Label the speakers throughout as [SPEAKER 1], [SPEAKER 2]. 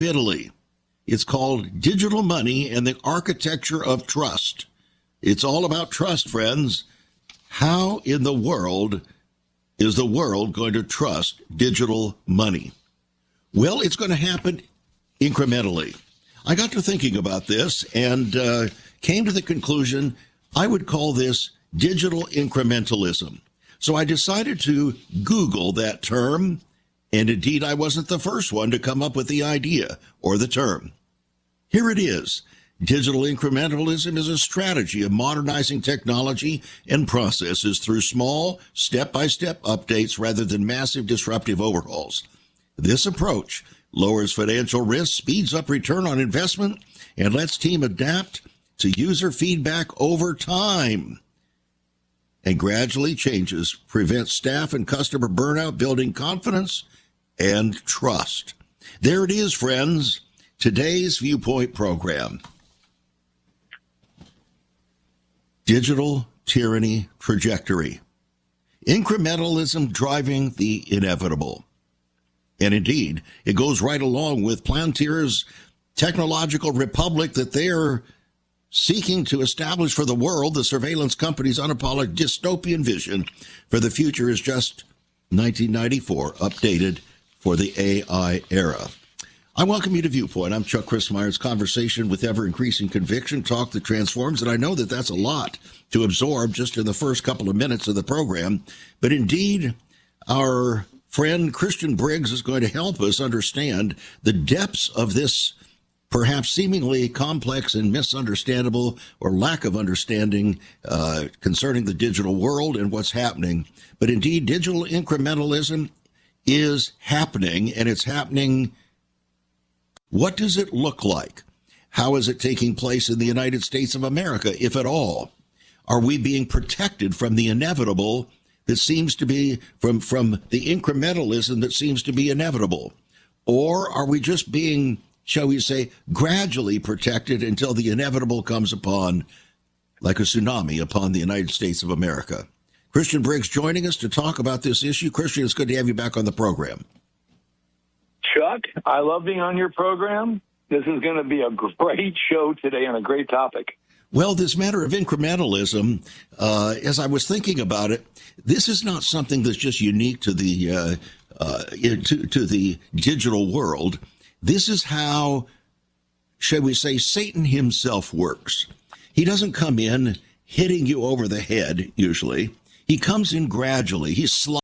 [SPEAKER 1] Italy. It's called Digital Money and the Architecture of Trust. It's all about trust, friends. How in the world is the world going to trust digital money? Well, it's going to happen incrementally. I got to thinking about this and came to the conclusion I would call this digital incrementalism. So I decided to Google that term, and indeed I wasn't the first one to come up with the idea or the term. Here it is. Digital incrementalism is a strategy of modernizing technology and processes through small, step-by-step updates rather than massive disruptive overhauls. This approach lowers financial risk, speeds up return on investment, and lets teams adapt to user feedback over time, and gradually changes, prevents staff and customer burnout, building confidence and trust. There it is, friends, today's Viewpoint program. Digital tyranny trajectory. Incrementalism driving the inevitable. And indeed, it goes right along with Palantir's technological republic that they're seeking to establish for the world. The surveillance company's unapologetic dystopian vision for the future is just 1994, updated for the AI era. I welcome you to Viewpoint. I'm Chuck Crismeyer's conversation with ever-increasing conviction, talk that transforms, and I know that that's a lot to absorb just in the first couple of minutes of the program. But indeed, our friend Christian Briggs is going to help us understand the depths of this perhaps seemingly complex and misunderstandable or lack of understanding concerning the digital world and what's happening. But indeed, digital incrementalism is happening, and it's happening. What does it look like? How is it taking place in the United States of America, if at all? Are we being protected from the inevitable that seems to be, from the incrementalism that seems to be inevitable? Or are we just being, shall we say, gradually protected until the inevitable comes upon, like a tsunami, upon the United States of America? Christian Briggs joining us to talk about this issue. Christian, it's good to have you back on the program.
[SPEAKER 2] Chuck, I love being on your program. This is going to be a great show today and a great topic.
[SPEAKER 1] Well, this matter of incrementalism, as I was thinking about it, this is not something that's just unique to the to the digital world. This is how, shall we say, Satan himself works. He doesn't come in hitting you over the head, usually. He comes in gradually. He slides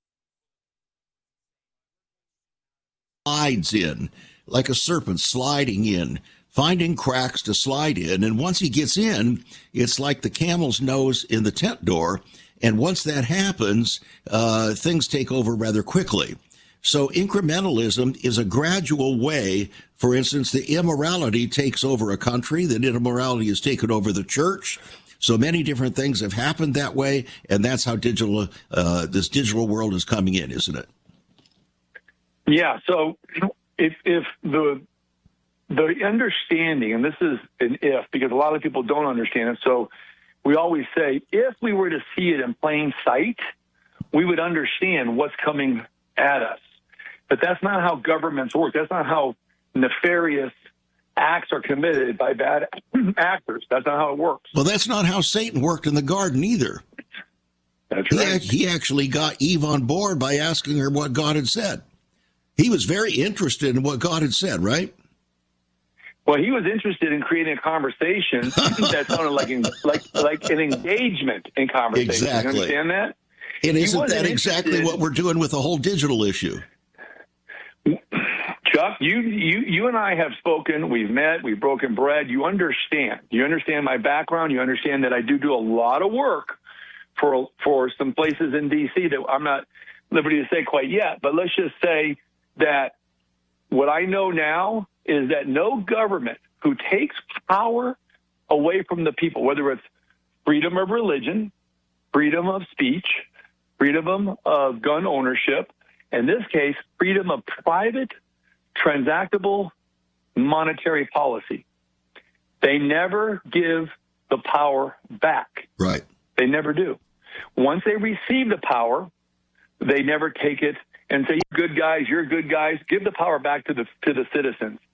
[SPEAKER 1] in like a serpent sliding in, finding cracks to slide in. And once he gets in, it's like the camel's nose in the tent door. And once that happens, things take over rather quickly. So incrementalism is a gradual way. For instance, the immorality takes over a country. The immorality has taken over the church. So many different things have happened that way. And that's how this digital world is coming in, isn't it?
[SPEAKER 2] Yeah. So if the understanding, and this is an if, because a lot of people don't understand it. So we always say, if we were to see it in plain sight, we would understand what's coming at us. But that's not how governments work. That's not how nefarious acts are committed by bad actors. That's not how it works.
[SPEAKER 1] Well, that's not how Satan worked in the garden either.
[SPEAKER 2] That's right.
[SPEAKER 1] He actually got Eve on board by asking her what God had said. He was very interested in what God had said, right?
[SPEAKER 2] Well, he was interested in creating a conversation that sounded like an engagement in conversation.
[SPEAKER 1] Exactly.
[SPEAKER 2] You understand that?
[SPEAKER 1] And isn't that exactly what we're doing with the whole digital issue?
[SPEAKER 2] Chuck, you and I have spoken. We've met. We've broken bread. You understand. You understand my background. You understand that I do a lot of work for some places in D.C. that I'm not liberty to say quite yet. But let's just say that what I know now is that no government who takes power away from the people, whether it's freedom of religion, freedom of speech, freedom of gun ownership, in this case, freedom of private transactable monetary policy, they never give the power back.
[SPEAKER 1] Right.
[SPEAKER 2] They never do. Once they receive the power, they never take it and say, you're good guys, give the power back to the citizens.